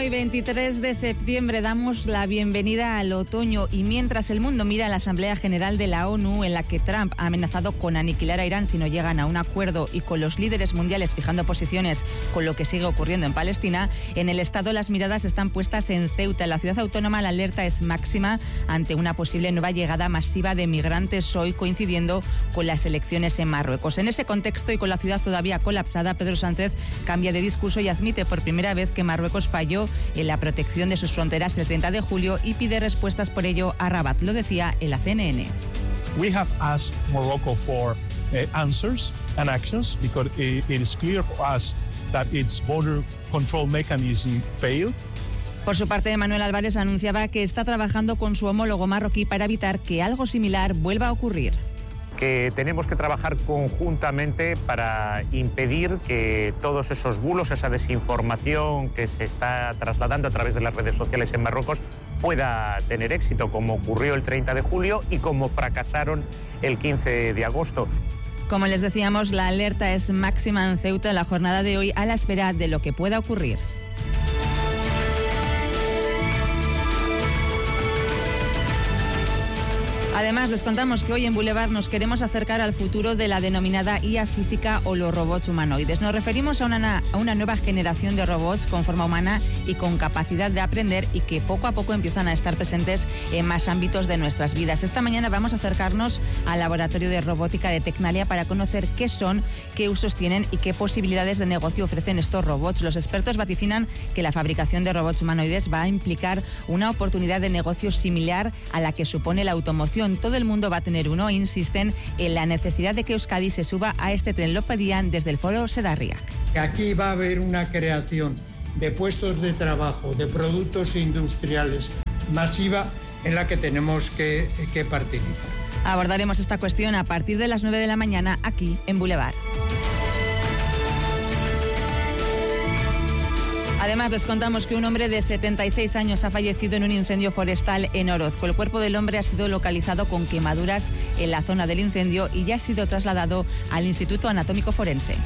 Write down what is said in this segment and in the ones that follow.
hoy, 23 de septiembre, damos la bienvenida al otoño y mientras el mundo mira a la Asamblea General de la ONU, en la que Trump ha amenazado con aniquilar a Irán si no llegan a un acuerdo y con los líderes mundiales fijando posiciones con lo que sigue ocurriendo en Palestina, en el Estado las miradas están puestas en Ceuta. En la ciudad autónoma la alerta es máxima ante una posible nueva llegada masiva de migrantes hoy, coincidiendo con las elecciones en Marruecos. En ese contexto y con la ciudad todavía colapsada, Pedro Sánchez cambia de discurso y admite por primera vez que Marruecos falló en la protección de sus fronteras el 30 de julio y pide respuestas por ello a Rabat. Lo decía en la CNN. We have asked Morocco for answers and actions because it is clear for us that its border control mechanism failed. Por su parte, Manuel Álvarez anunciaba que está trabajando con su homólogo marroquí para evitar que algo similar vuelva a ocurrir. Que tenemos que trabajar conjuntamente para impedir que todos esos bulos, esa desinformación que se está trasladando a través de las redes sociales en Marruecos pueda tener éxito, como ocurrió el 30 de julio y como fracasaron el 15 de agosto. Como les decíamos, la alerta es máxima en Ceuta en la jornada de hoy a la espera de lo que pueda ocurrir. Además, les contamos que hoy en Boulevard nos queremos acercar al futuro de la denominada IA física o los robots humanoides. Nos referimos a una nueva generación de robots con forma humana y con capacidad de aprender y que poco a poco empiezan a estar presentes en más ámbitos de nuestras vidas. Esta mañana vamos a acercarnos al laboratorio de robótica de Tecnalia para conocer qué son, qué usos tienen y qué posibilidades de negocio ofrecen estos robots. Los expertos vaticinan que la fabricación de robots humanoides va a implicar una oportunidad de negocio similar a la que supone la automoción. Todo el mundo va a tener uno e insisten en la necesidad de que Euskadi se suba a este tren. Lo pedían desde el foro Sedarriac. Aquí va a haber una creación de puestos de trabajo, de productos industriales masiva en la que tenemos que participar. Abordaremos esta cuestión a partir de las 9 de la mañana aquí en Boulevard. Además, les contamos que un hombre de 76 años ha fallecido en un incendio forestal en Orozco. El cuerpo del hombre ha sido localizado con quemaduras en la zona del incendio y ya ha sido trasladado al Instituto Anatómico Forense.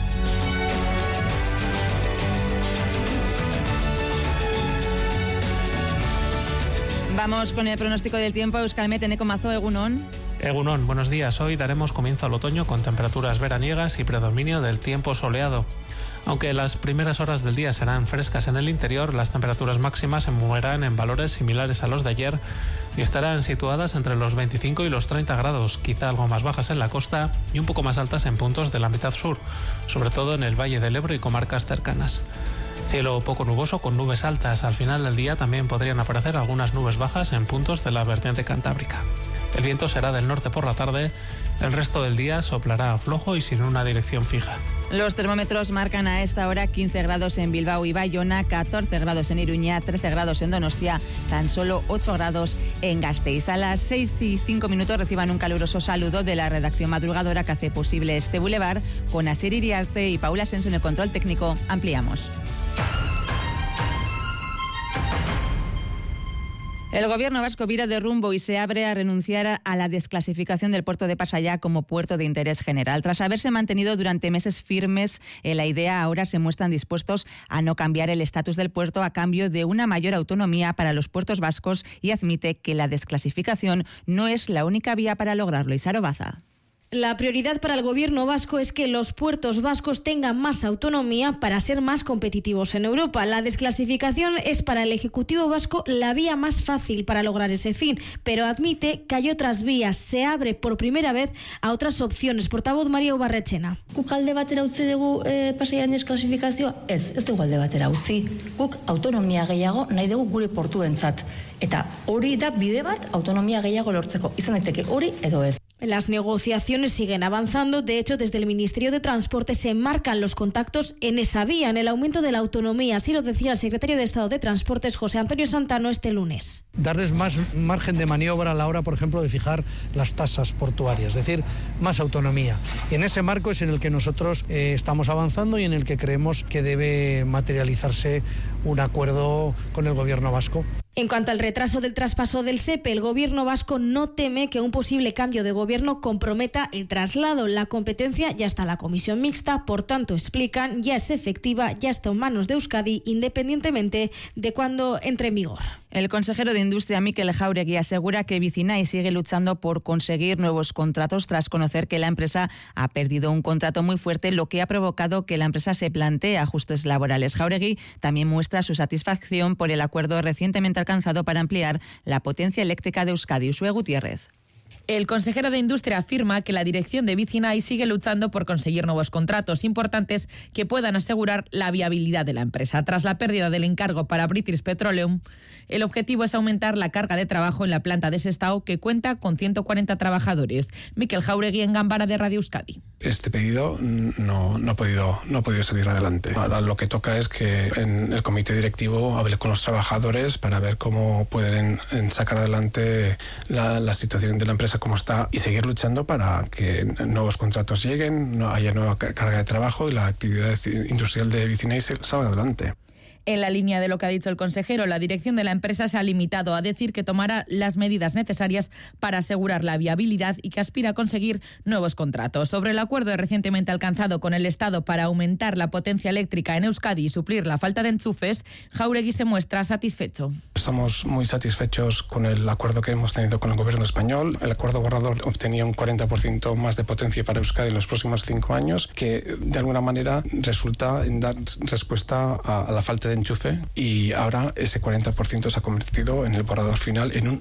Vamos con el pronóstico del tiempo. Euskalmet, Enekomazo, Egunon. Egunon, buenos días. Hoy daremos comienzo al otoño con temperaturas veraniegas y predominio del tiempo soleado. Aunque las primeras horas del día serán frescas en el interior, las temperaturas máximas se moverán en valores similares a los de ayer y estarán situadas entre los 25 y los 30 grados, quizá algo más bajas en la costa y un poco más altas en puntos de la mitad sur, sobre todo en el Valle del Ebro y comarcas cercanas. Cielo poco nuboso con nubes altas. Al final del día también podrían aparecer algunas nubes bajas en puntos de la vertiente cantábrica. El viento será del norte por la tarde. El resto del día soplará flojo y sin una dirección fija. Los termómetros marcan a esta hora 15 grados en Bilbao y Bayona, 14 grados en Iruña, 13 grados en Donostia, tan solo 8 grados en Gasteiz. A las 6:05 reciban un caluroso saludo de la redacción madrugadora que hace posible este Boulevard. Con Asier Iriarte y Paula Asensio en el control técnico, ampliamos. El gobierno vasco vira de rumbo y se abre a renunciar a la desclasificación del puerto de Pasaya como puerto de interés general. Tras haberse mantenido durante meses firmes en la idea, ahora se muestran dispuestos a no cambiar el estatus del puerto a cambio de una mayor autonomía para los puertos vascos y admite que la desclasificación no es la única vía para lograrlo. Isaro Baza. La prioridad para el gobierno vasco es que los puertos vascos tengan más autonomía para ser más competitivos en Europa. La desclasificación es para el Ejecutivo vasco la vía más fácil para lograr ese fin, pero admite que hay otras vías. Se abre por primera vez a otras opciones. Portavoz María Ubarretxena. Guk alde batera utzi dugu Pasaiaren desklasifikazioa? Ez dugu alde batera utzi. Guk autonomia gehiago nahi dugu gure portuentzat. Eta hori da bide bat autonomia gehiago lortzeko. Izan daiteke hori edo ez. Las negociaciones siguen avanzando. De hecho, desde el Ministerio de Transporte se enmarcan los contactos en esa vía, en el aumento de la autonomía. Así lo decía el secretario de Estado de Transportes, José Antonio Santano, este lunes. Darles más margen de maniobra a la hora, por ejemplo, de fijar las tasas portuarias, es decir, más autonomía. Y en ese marco es en el que nosotros estamos avanzando y en el que creemos que debe materializarse un acuerdo con el gobierno vasco. En cuanto al retraso del traspaso del SEPE, el gobierno vasco no teme que un posible cambio de gobierno comprometa el traslado. La competencia ya está en la comisión mixta, por tanto, explican, ya es efectiva, ya está en manos de Euskadi, independientemente de cuándo entre en vigor. El consejero de Industria, Mikel Jáuregui, asegura que Vicinay sigue luchando por conseguir nuevos contratos tras conocer que la empresa ha perdido un contrato muy fuerte, lo que ha provocado que la empresa se plantee ajustes laborales. Jáuregui también muestra su satisfacción por el acuerdo recientemente alcanzado para ampliar la potencia eléctrica de Euskadi. Usue Gutiérrez. El consejero de Industria afirma que la dirección de Vicinay sigue luchando por conseguir nuevos contratos importantes que puedan asegurar la viabilidad de la empresa. Tras la pérdida del encargo para British Petroleum, el objetivo es aumentar la carga de trabajo en la planta de Sestao, que cuenta con 140 trabajadores. Mikel Jáuregui en Gambara de Radio Euskadi. Este pedido no ha podido salir adelante. Ahora lo que toca es que en el comité directivo hable con los trabajadores para ver cómo pueden sacar adelante la situación de la empresa como está y seguir luchando para que nuevos contratos lleguen, no haya nueva carga de trabajo y la actividad industrial de Vicinay salga adelante. En la línea de lo que ha dicho el consejero, la dirección de la empresa se ha limitado a decir que tomará las medidas necesarias para asegurar la viabilidad y que aspira a conseguir nuevos contratos. Sobre el acuerdo recientemente alcanzado con el Estado para aumentar la potencia eléctrica en Euskadi y suplir la falta de enchufes, Jáuregui se muestra satisfecho. Estamos muy satisfechos con el acuerdo que hemos tenido con el gobierno español. El acuerdo borrador obtenía un 40% más de potencia para Euskadi en los próximos 5 años, que de alguna manera resulta en dar respuesta a la falta de enchufe, y ahora ese 40% se ha convertido en el borrador final en un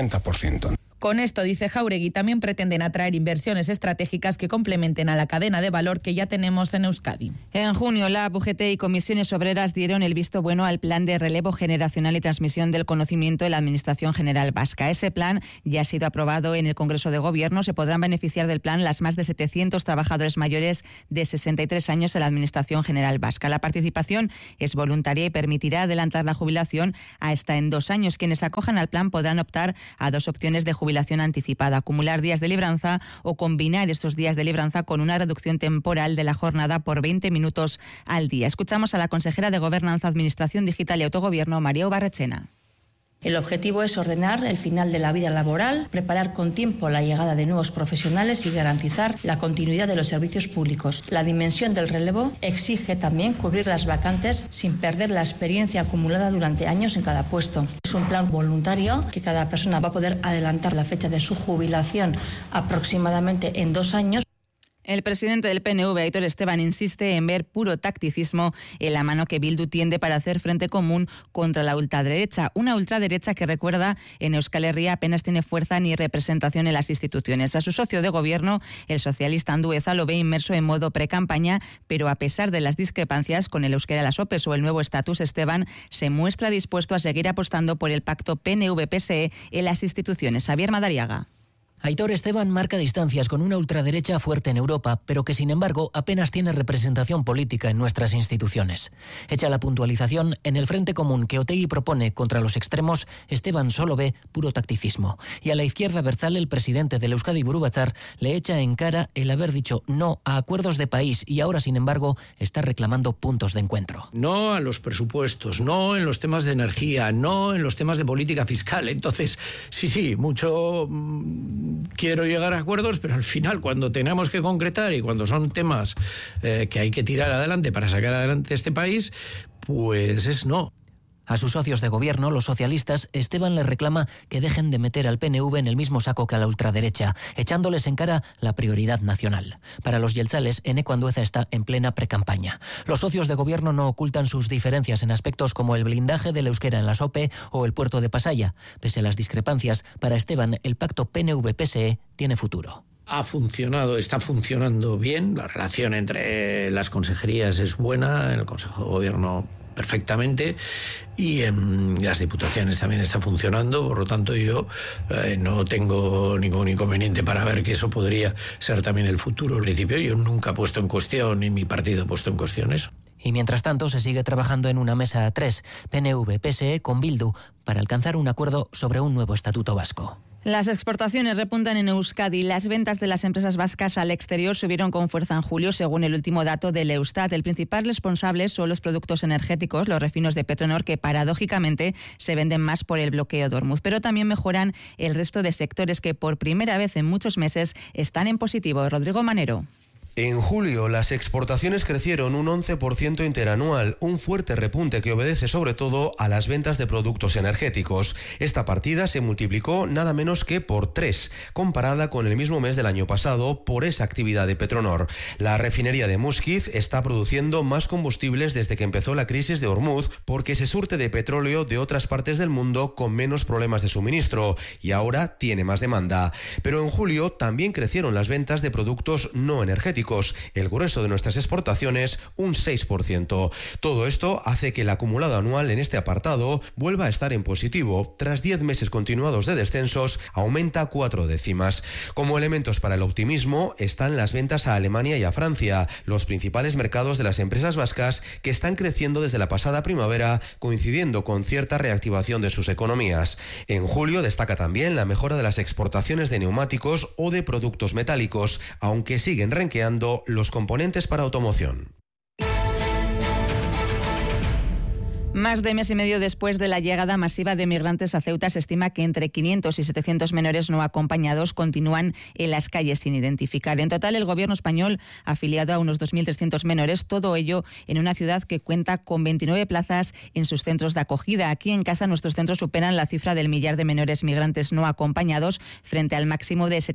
50%. Con esto, dice Jáuregui, también pretenden atraer inversiones estratégicas que complementen a la cadena de valor que ya tenemos en Euskadi. En junio, la UGT y comisiones obreras dieron el visto bueno al plan de relevo generacional y transmisión del conocimiento en la Administración General Vasca. Ese plan ya ha sido aprobado en el Congreso de Gobierno. Se podrán beneficiar del plan las más de 700 trabajadores mayores de 63 años en la Administración General Vasca. La participación es voluntaria y permitirá adelantar la jubilación hasta en 2 años. Quienes acojan al plan podrán optar a 2 opciones de jubilación anticipada: acumular días de libranza o combinar estos días de libranza con una reducción temporal de la jornada por 20 minutos al día. Escuchamos a la consejera de Gobernanza, Administración Digital y Autogobierno, María Barrechena. El objetivo es ordenar el final de la vida laboral, preparar con tiempo la llegada de nuevos profesionales y garantizar la continuidad de los servicios públicos. La dimensión del relevo exige también cubrir las vacantes sin perder la experiencia acumulada durante años en cada puesto. Es un plan voluntario que cada persona va a poder adelantar la fecha de su jubilación aproximadamente en 2 años. El presidente del PNV, Aitor Esteban, insiste en ver puro tacticismo en la mano que Bildu tiende para hacer frente común contra la ultraderecha. Una ultraderecha que, recuerda, en Euskal Herria apenas tiene fuerza ni representación en las instituciones. A su socio de gobierno, el socialista Andueza, lo ve inmerso en modo precampaña, pero a pesar de las discrepancias con el euskera a las OPEs o el nuevo estatus, Esteban se muestra dispuesto a seguir apostando por el pacto PNV-PSE en las instituciones. Xavier Madariaga. Aitor Esteban marca distancias con una ultraderecha fuerte en Europa, pero que sin embargo apenas tiene representación política en nuestras instituciones. Hecha la puntualización, en el frente común que Otegi propone contra los extremos, Esteban solo ve puro tacticismo. Y a la izquierda abertzale, el presidente del Euskadi Buru Batzar le echa en cara el haber dicho no a acuerdos de país y ahora, sin embargo, está reclamando puntos de encuentro. No a los presupuestos, no en los temas de energía, no en los temas de política fiscal. Entonces, sí, mucho quiero llegar a acuerdos, pero al final, cuando tenemos que concretar y cuando son temas que hay que tirar adelante para sacar adelante este país, pues es no. A sus socios de gobierno, los socialistas, Esteban les reclama que dejen de meter al PNV en el mismo saco que a la ultraderecha, echándoles en cara la prioridad nacional. Para los jeltzales, Eneko Andueza está en plena precampaña. Los socios de gobierno no ocultan sus diferencias en aspectos como el blindaje del euskera en la SOPE o el puerto de Pasaia. Pese a las discrepancias, para Esteban, el pacto PNV-PSE tiene futuro. Ha funcionado, está funcionando bien, la relación entre las consejerías es buena, en el Consejo de Gobierno perfectamente, y en las diputaciones también está funcionando. Por lo tanto, yo no tengo ningún inconveniente para ver que eso podría ser también el futuro. En principio, yo nunca he puesto en cuestión, ni mi partido ha puesto en cuestión eso. Y mientras tanto, se sigue trabajando en una mesa a 3, PNV-PSE con Bildu, para alcanzar un acuerdo sobre un nuevo estatuto vasco. Las exportaciones repuntan en Euskadi. Las ventas de las empresas vascas al exterior subieron con fuerza en julio, según el último dato del Eustat. El principal responsable son los productos energéticos, los refinos de Petronor, que paradójicamente se venden más por el bloqueo de Hormuz. Pero también mejoran el resto de sectores que por primera vez en muchos meses están en positivo. Rodrigo Manero. En julio, las exportaciones crecieron un 11% interanual, un fuerte repunte que obedece sobre todo a las ventas de productos energéticos. Esta partida se multiplicó nada menos que por 3, comparada con el mismo mes del año pasado, por esa actividad de Petronor. La refinería de Muskiz está produciendo más combustibles desde que empezó la crisis de Hormuz, porque se surte de petróleo de otras partes del mundo con menos problemas de suministro, y ahora tiene más demanda. Pero en julio también crecieron las ventas de productos no energéticos. El grueso de nuestras exportaciones, un 6%. Todo esto hace que el acumulado anual en este apartado vuelva a estar en positivo. Tras 10 meses continuados de descensos, aumenta 4 décimas. Como elementos para el optimismo están las ventas a Alemania y a Francia, los principales mercados de las empresas vascas que están creciendo desde la pasada primavera, coincidiendo con cierta reactivación de sus economías. En julio destaca también la mejora de las exportaciones de neumáticos o de productos metálicos, aunque siguen renqueando los componentes para automoción. Más de mes y medio después de la llegada masiva de migrantes a Ceuta, se estima que entre 500 y 700 menores no acompañados continúan en las calles sin identificar. En total, el gobierno español ha afiliado a unos 2.300 menores, todo ello en una ciudad que cuenta con 29 plazas en sus centros de acogida. Aquí en casa, nuestros centros superan la cifra del millar de menores migrantes no acompañados, frente al máximo de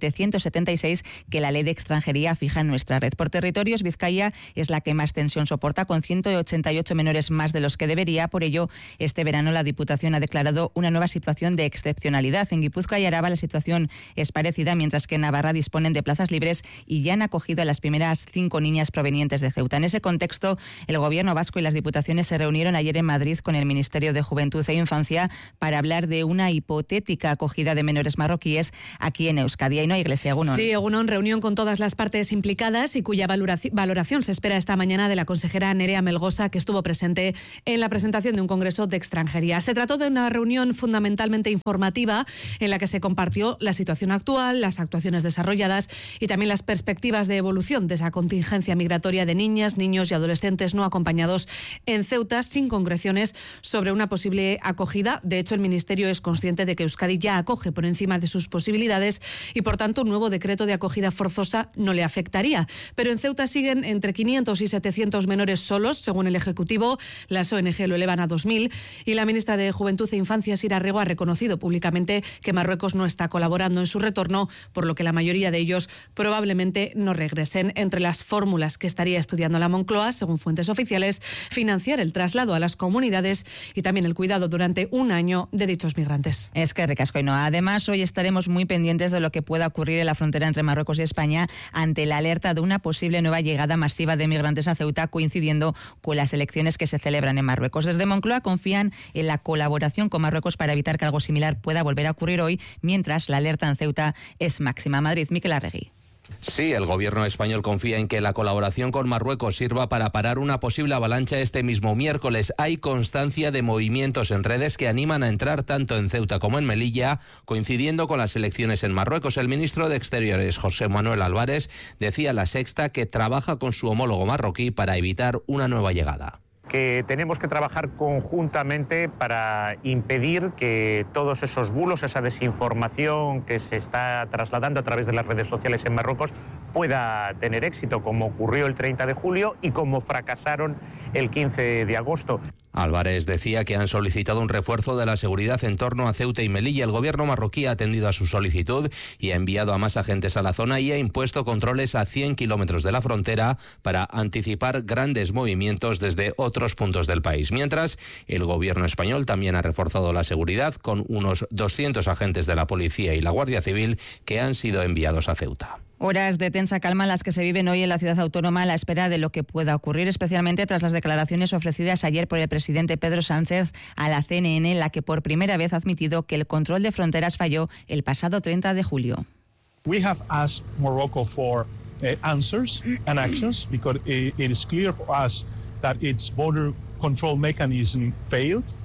776 que la ley de extranjería fija en nuestra red. Por territorios, Vizcaya es la que más tensión soporta, con 188 menores más de los que debería. Por ello, este verano la Diputación ha declarado una nueva situación de excepcionalidad. En Guipúzcoa y Araba la situación es parecida, mientras que en Navarra disponen de plazas libres y ya han acogido a las primeras 5 niñas provenientes de Ceuta. En ese contexto, el Gobierno vasco y las Diputaciones se reunieron ayer en Madrid con el Ministerio de Juventud e Infancia para hablar de una hipotética acogida de menores marroquíes aquí en Euskadi. Y no hay Iglesia, Egunon. Sí, Egunon, reunión con todas las partes implicadas y cuya valoración se espera esta mañana de la consejera Nerea Melgosa, que estuvo presente en la presentación de un congreso de extranjería. Se trató de una reunión fundamentalmente informativa en la que se compartió la situación actual, las actuaciones desarrolladas y también las perspectivas de evolución de esa contingencia migratoria de niñas, niños y adolescentes no acompañados en Ceuta, sin concreciones sobre una posible acogida. De hecho, el Ministerio es consciente de que Euskadi ya acoge por encima de sus posibilidades y, por tanto, un nuevo decreto de acogida forzosa no le afectaría. Pero en Ceuta siguen entre 500 y 700 menores solos, según el Ejecutivo. Las ONG lo elevan a 2.000 y la ministra de Juventud e Infancia, Sira Rego, ha reconocido públicamente que Marruecos no está colaborando en su retorno, por lo que la mayoría de ellos probablemente no regresen. Entre las fórmulas que estaría estudiando la Moncloa, según fuentes oficiales, financiar el traslado a las comunidades y también el cuidado durante un año de dichos migrantes. Es que ricasco y no. Además, hoy estaremos muy pendientes de lo que pueda ocurrir en la frontera entre Marruecos y España ante la alerta de una posible nueva llegada masiva de migrantes a Ceuta, coincidiendo con las elecciones que se celebran en Marruecos. Desde Moncloa confían en la colaboración con Marruecos para evitar que algo similar pueda volver a ocurrir hoy, mientras la alerta en Ceuta es máxima. Madrid, Miquel Arregui. Sí, el gobierno español confía en que la colaboración con Marruecos sirva para parar una posible avalancha este mismo miércoles. Hay constancia de movimientos en redes que animan a entrar tanto en Ceuta como en Melilla, coincidiendo con las elecciones en Marruecos. El ministro de Exteriores, José Manuel Álvarez, decía a La Sexta que trabaja con su homólogo marroquí para evitar una nueva llegada. Que tenemos que trabajar conjuntamente para impedir que todos esos bulos, esa desinformación que se está trasladando a través de las redes sociales en Marruecos pueda tener éxito, como ocurrió el 30 de julio y como fracasaron el 15 de agosto. Álvarez decía que han solicitado un refuerzo de la seguridad en torno a Ceuta y Melilla. El gobierno marroquí ha atendido a su solicitud y ha enviado a más agentes a la zona y ha impuesto controles a 100 kilómetros de la frontera para anticipar grandes movimientos desde otros puntos del país. Mientras, el gobierno español también ha reforzado la seguridad con unos 200 agentes de la policía y la Guardia Civil que han sido enviados a Ceuta. Horas de tensa calma las que se viven hoy en la ciudad autónoma a la espera de lo que pueda ocurrir, especialmente tras las declaraciones ofrecidas ayer por el presidente Pedro Sánchez a la CNN, en la que por primera vez ha admitido que el control de fronteras falló el pasado 30 de julio. We have asked Morocco for answers and actions because it is clear for us that its border control mechanism failed.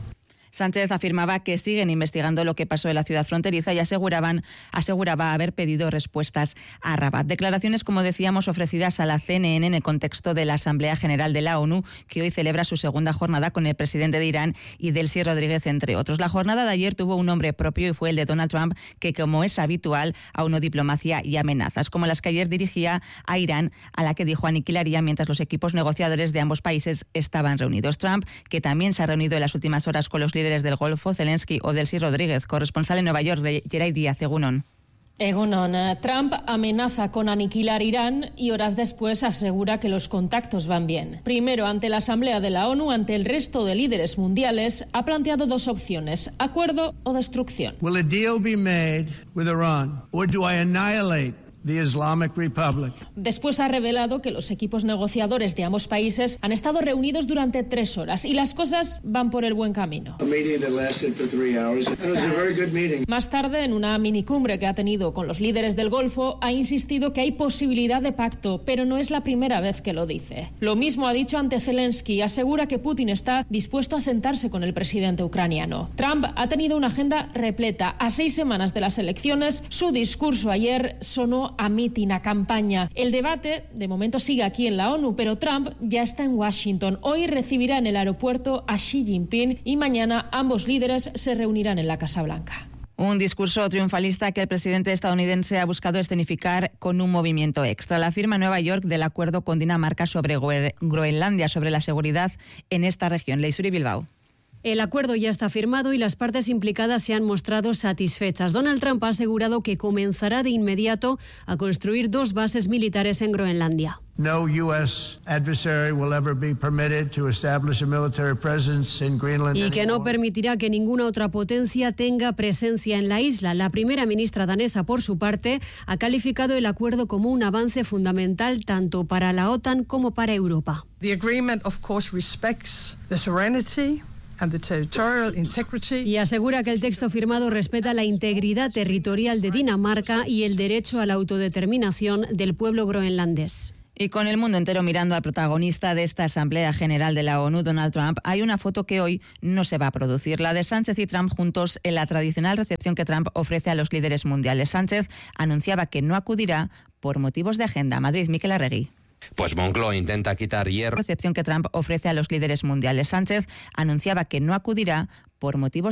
Sánchez afirmaba que siguen investigando lo que pasó en la ciudad fronteriza y aseguraba haber pedido respuestas a Rabat. Declaraciones, como decíamos, ofrecidas a la CNN en el contexto de la Asamblea General de la ONU, que hoy celebra su segunda jornada con el presidente de Irán y Delcy Rodríguez, entre otros. La jornada de ayer tuvo un nombre propio y fue el de Donald Trump, que, como es habitual, aunó diplomacia y amenazas, como las que ayer dirigía a Irán, a la que dijo aniquilaría mientras los equipos negociadores de ambos países estaban reunidos. Trump, que también se ha reunido en las últimas horas con los líderes del Golfo, Zelensky o Delcy Rodríguez. Corresponsal en Nueva York, Geray Díaz, Egunon. Trump amenaza con aniquilar Irán y horas después asegura que los contactos van bien. Primero, ante la Asamblea de la ONU, ante el resto de líderes mundiales, ha planteado dos opciones: acuerdo o destrucción. Will a deal be made with Iran, or do I annihilate the Islamic Republic? Después ha revelado que los equipos negociadores de ambos países han estado reunidos durante 3 horas y las cosas van por el buen camino. Más tarde, en una minicumbre que ha tenido con los líderes del Golfo, ha insistido que hay posibilidad de pacto, pero no es la primera vez que lo dice. Lo mismo ha dicho ante Zelensky, asegura que Putin está dispuesto a sentarse con el presidente ucraniano. Trump ha tenido una agenda repleta. A 6 semanas de las elecciones, su discurso ayer sonó a mitin, a campaña. El debate, de momento, sigue aquí en la ONU, pero Trump ya está en Washington. Hoy recibirá en el aeropuerto a Xi Jinping y mañana ambos líderes se reunirán en la Casa Blanca. Un discurso triunfalista que el presidente estadounidense ha buscado escenificar con un movimiento extra. La firma en Nueva York del acuerdo con Dinamarca sobre Groenlandia, sobre la seguridad en esta región. Leisuri Bilbao. El acuerdo ya está firmado y las partes implicadas se han mostrado satisfechas. Donald Trump ha asegurado que comenzará de inmediato a construir 2 bases militares en Groenlandia. No U.S. adversary will ever be permitted to establish a military presence in Greenland. Y que no permitirá que ninguna otra potencia tenga presencia en la isla. La primera ministra danesa, por su parte, ha calificado el acuerdo como un avance fundamental tanto para la OTAN como para Europa. The agreement, of course, respects the sovereignty and the territorial integrity. Y asegura que el texto firmado respeta la integridad territorial de Dinamarca y el derecho a la autodeterminación del pueblo groenlandés. Y con el mundo entero mirando al protagonista de esta Asamblea General de la ONU, Donald Trump, hay una foto que hoy no se va a producir, la de Sánchez y Trump juntos en la tradicional recepción que Trump ofrece a los líderes mundiales. Sánchez anunciaba que no acudirá por motivos de agenda. Madrid, Miquel Arregui. Pues Moncloa intenta quitar hierro. Recepción que Trump ofrece a los líderes mundiales. Sánchez anunciaba que no acudirá por motivos